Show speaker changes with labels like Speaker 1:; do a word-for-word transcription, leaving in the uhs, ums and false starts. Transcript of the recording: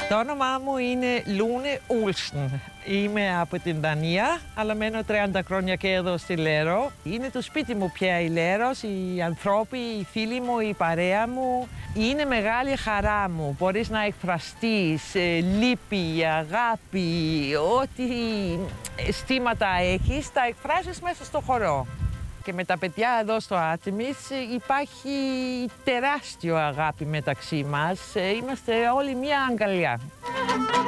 Speaker 1: Το όνομά μου είναι Λούνε Ούλσεν. Είμαι από την Δανία, αλλά μένω τριάντα χρόνια και εδώ στη Λέρο. Είναι το σπίτι μου πια η Λέρος, οι ανθρώποι, οι φίλοι μου, η παρέα μου. Είναι μεγάλη χαρά μου. Μπορείς να εκφραστείς, ε, λύπη, αγάπη, ό,τι αισθήματα έχεις, τα εκφράζεις μέσα στο χορό. Και με τα παιδιά εδώ στο Άρτεμις υπάρχει τεράστιο αγάπη μεταξύ μας. Είμαστε όλοι μία αγκαλιά.